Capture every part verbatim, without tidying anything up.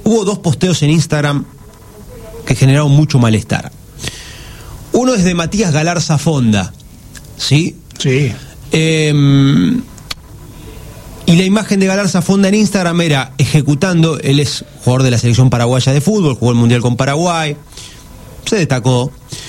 hubo dos posteos en Instagram que generaron mucho malestar. Uno es de Matías Galarza Fonda, ¿sí? Sí. Eh, y la imagen de Galarza Fonda en Instagram era ejecutando, él es jugador de la selección paraguaya de fútbol, jugó el Mundial con Paraguay, se destacó.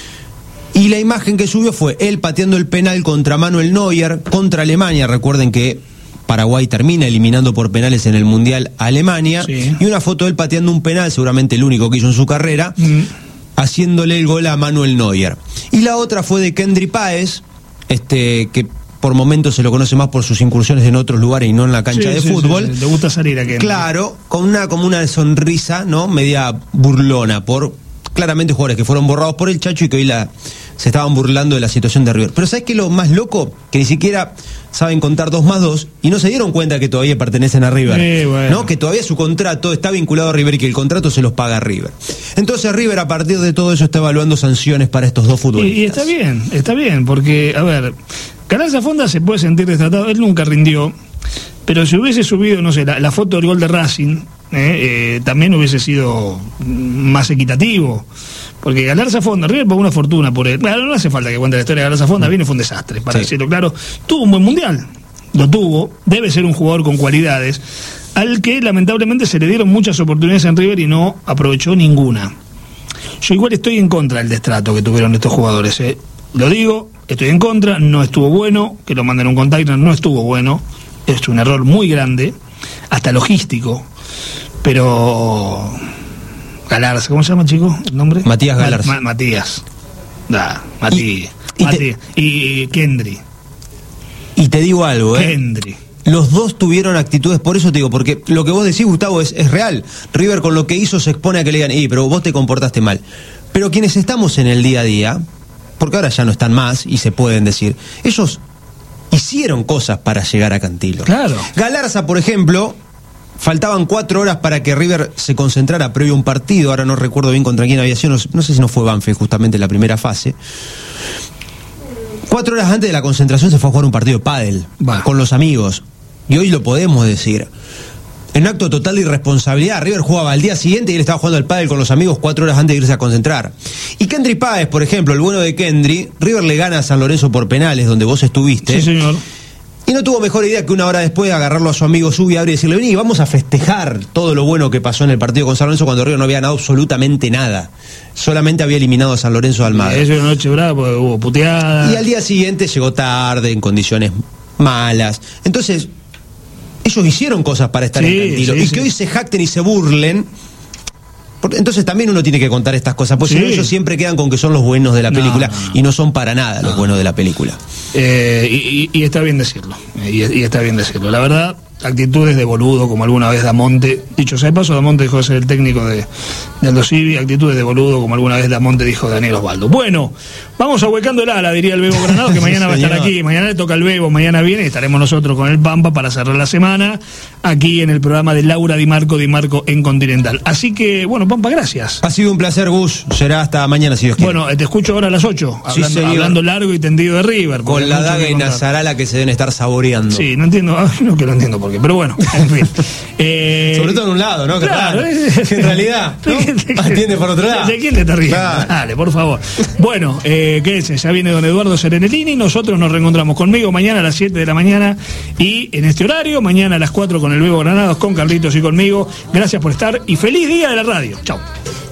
Y la imagen que subió fue él pateando el penal contra Manuel Neuer, contra Alemania. Recuerden que Paraguay termina eliminando por penales en el Mundial a Alemania. Sí. Y una foto de él pateando un penal, seguramente el único que hizo en su carrera, mm. haciéndole el gol a Manuel Neuer. Y la otra fue de Kendry Páez, este, que por momentos se lo conoce más por sus incursiones en otros lugares y no en la cancha sí, de sí, fútbol. Sí, sí. Le gusta salir a Kendry. Claro, con una, como una sonrisa, ¿no? Media burlona, por claramente jugadores que fueron borrados por el Chacho y que hoy la, se estaban burlando de la situación de River. Pero ¿sabes qué es lo más loco? Que ni siquiera saben contar dos más dos y no se dieron cuenta que todavía pertenecen a River. Sí, bueno. ¿No? Que todavía su contrato está vinculado a River y que el contrato se los paga a River. Entonces River, a partir de todo eso, está evaluando sanciones para estos dos futbolistas. Y, y está bien, está bien, porque, a ver, Galarza Fonda se puede sentir destratado, él nunca rindió, pero si hubiese subido, no sé, la, la foto del gol de Racing, eh, eh, también hubiese sido más equitativo. Porque Galarza Fonda, River pagó una fortuna por él. Bueno, no hace falta que cuente la historia de Galarza Fonda, vino fue un desastre, para sí. decirlo claro. Tuvo un buen mundial, lo tuvo, debe ser un jugador con cualidades, al que lamentablemente se le dieron muchas oportunidades en River y no aprovechó ninguna. Yo igual estoy en contra del destrato que tuvieron estos jugadores, ¿eh? Lo digo, estoy en contra, no estuvo bueno, que lo manden un contacto, no estuvo bueno, es un error muy grande, hasta logístico, pero... Galarza, ¿cómo se llama, chico? ¿El nombre? Matías Galarza. Ma- Matías. Da, Matías. Y, y, Matías. Te, y Kendry. Y te digo algo, ¿eh? Kendry. Los dos tuvieron actitudes, por eso te digo, porque lo que vos decís, Gustavo, es, es real. River con lo que hizo se expone a que le digan, eh, pero vos te comportaste mal. Pero quienes estamos en el día a día, porque ahora ya no están más y se pueden decir, ellos hicieron cosas para llegar a Cantilo. Claro. Galarza, por ejemplo... Faltaban cuatro horas para que River se concentrara previo a un partido, ahora no recuerdo bien contra quién había sido, no, no sé si no fue Banfield justamente en la primera fase. Cuatro horas antes de la concentración se fue a jugar un partido de pádel bah. con los amigos, y hoy lo podemos decir. En un acto total de irresponsabilidad, River jugaba al día siguiente y él estaba jugando al pádel con los amigos cuatro horas antes de irse a concentrar. Y Kendry Páez, por ejemplo, el bueno de Kendry, River le gana a San Lorenzo por penales, donde vos estuviste. Sí, señor. Y no tuvo mejor idea que una hora después agarrarlo a su amigo Subiabre y decirle, vení, vamos a festejar todo lo bueno que pasó en el partido con San Lorenzo cuando River no había ganado absolutamente nada. Solamente había eliminado a San Lorenzo de Almagro. Eso era una noche brava porque hubo puteada. Y al día siguiente llegó tarde, en condiciones malas. Entonces, ellos hicieron cosas para estar sí, en Cantilo. Sí, y sí. que hoy se jacten y se burlen. Entonces también uno tiene que contar estas cosas, porque sí. si no ellos siempre quedan con que son los buenos de la película, no, no, no. y no son para nada no. los buenos de la película. Eh, y, y, y está bien decirlo, y, y está bien decirlo. La verdad, actitudes de boludo, como alguna vez Damonte, dicho sea de paso, Damonte dejó de ser el técnico de, de Aldo Civi, actitudes de boludo, como alguna vez Damonte dijo de Daniel Osvaldo. Bueno, vamos ahuecando el ala, diría el Bebo Granado, que mañana sí, va a estar aquí, mañana le toca al Bebo, mañana viene y estaremos nosotros con el Pampa para cerrar la semana, aquí en el programa de Laura Di Marco, Di Marco en Continental. Así que, bueno, Pampa, gracias. Ha sido un placer, Gus, será hasta mañana si Dios quiere. Bueno, te escucho ahora a las ocho, hablando, sí, hablando largo y tendido de River. Con la daga y Nazarala que se deben estar saboreando. Sí, no entiendo, no que no entiendo por qué, pero bueno, en fin. Eh, Sobre todo en un lado, ¿no? Claro, claro. En realidad, ¿no? Atiende por otro lado. ¿De quién te estás riendo? Claro. Dale, por favor. Bueno, eh, quédense, ya viene don Eduardo Serenellini, nosotros nos reencontramos conmigo mañana a las siete de la mañana y en este horario, mañana a las cuatro con el Bebo Granados, con Carlitos y conmigo. Gracias por estar y feliz día de la radio. Chau.